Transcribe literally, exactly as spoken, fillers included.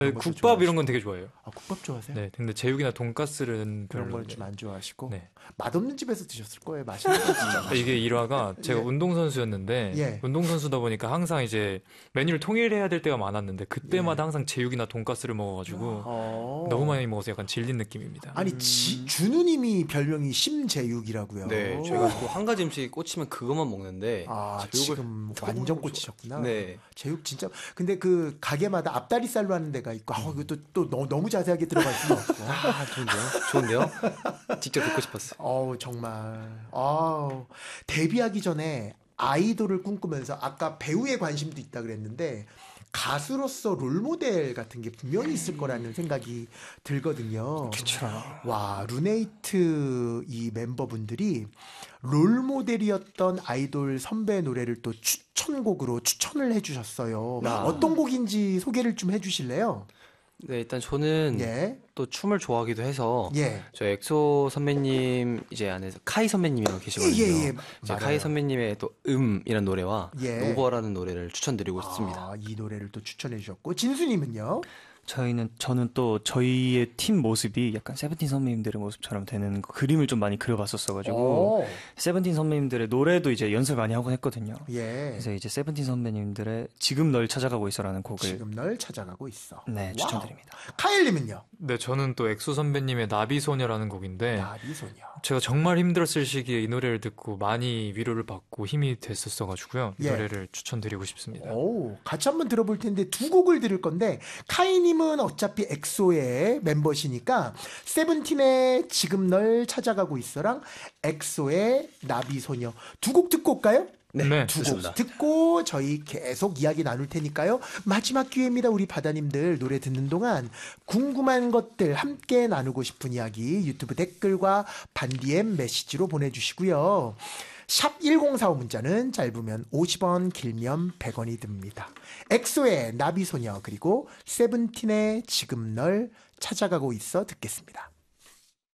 네, 국밥 이런 건 되게 좋아해요. 아, 국밥 좋아하세요? 네, 근데 제육이나 돈가스는 그런 걸 별로인데. 좀 안 좋아하시고 네. 맛없는 집에서 드셨을 거예요. 맛있는 거 진짜. 이게 일화가 제가 예. 운동선수였는데 예. 운동선수다 보니까 항상 이제 메뉴를 통일해야 될 때가 많았는데 그때마다 예. 항상 제육이나 돈가스를 먹어가지고 어. 너무 많이 먹어서 약간 질린 느낌입니다. 아니 지, 준우님이 별명이 심제육이라고요. 네, 저희가 또 한 가지 음식 꽂히면 그것만 먹는데 아 제육을 지금 완전 좋아- 꽂히셨구나. 네. 제육 진짜. 근데 그 가게마다 앞다리살로 하는 데가 있고, 아 이거 또또 너- 너무 자세하게 들어갈 수는 없고. 아, 좋은데요? 좋은데요? 직접 듣고 싶었어요. 어우 정말. 아우 데뷔하기 전에 아이돌을 꿈꾸면서 아까 배우의 관심도 있다 그랬는데 가수로서 롤모델 같은 게 분명히 있을 거라는 생각이 들거든요. 그쵸. 와, 루네이트 이 멤버분들이 롤모델이었던 아이돌 선배 노래를 또 추천곡으로 추천을 해주셨어요. 아. 어떤 곡인지 소개를 좀 해주실래요? 네, 일단 저는 예, 또 춤을 좋아하기도 해서 예, 저 엑소 선배님 이제 안에서 카이 선배님이라고 계시거든요. 예, 예, 이제 맞아요. 카이 선배님의 또 음이라는 노래와 예. 노버라는 노래를 추천드리고 싶습니다. 아, 이 노래를 또 추천해 주셨고 진수님은요? 저희는 저는 또 저희의 팀 모습이 약간 세븐틴 선배님들의 모습처럼 되는 그 그림을 좀 많이 그려봤었어가지고 오, 세븐틴 선배님들의 노래도 이제 연습 많이 하곤 했거든요. 예, 그래서 이제 세븐틴 선배님들의 지금 널 찾아가고 있어라는 곡을 지금 널 찾아가고 있어. 네 와우. 추천드립니다. 카일님은요? 네, 저는 또 엑소 선배님의 나비소녀라는 곡인데 나비소녀. 제가 정말 힘들었을 시기에 이 노래를 듣고 많이 위로를 받고 힘이 됐었어가지고요. 이 예. 노래를 추천드리고 싶습니다. 오, 같이 한번 들어볼 텐데 두 곡을 들을 건데 카이님은 어차피 엑소의 멤버시니까 세븐틴의 지금 널 찾아가고 있어랑 엑소의 나비소녀 두 곡 듣고 올까요? 네, 네, 두 곡 좋습니다. 듣고 저희 계속 이야기 나눌 테니까요. 마지막 기회입니다. 우리 바다님들 노래 듣는 동안 궁금한 것들 함께 나누고 싶은 이야기 유튜브 댓글과 반디엠 메시지로 보내주시고요. 샵 일공사오 문자는 짧으면 오십 원, 길면 백 원이 듭니다. 엑소의 나비소녀 그리고 세븐틴의 지금 널 찾아가고 있어 듣겠습니다.